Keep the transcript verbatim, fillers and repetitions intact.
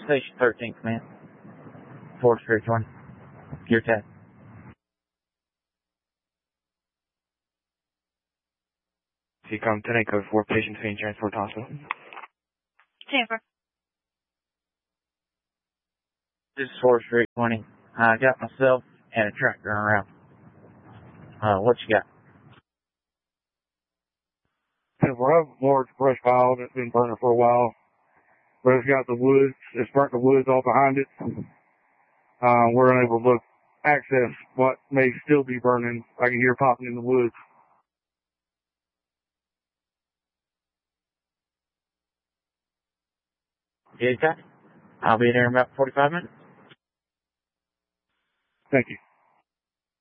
Station thirteen, command. Ford Street twenty. Your tag. C COM ten eight code four, patients being transported to hospital. Tampa. This is Ford Street twenty. I got myself and a truck going around. Uh, what you got? We have a large brush pile that's been burning for a while. But it's got the woods, it's burnt the woods all behind it. Uh, we're unable to look, access what may still be burning. I can hear popping in the woods. Yeah, I'll be there in about forty-five minutes. Thank you.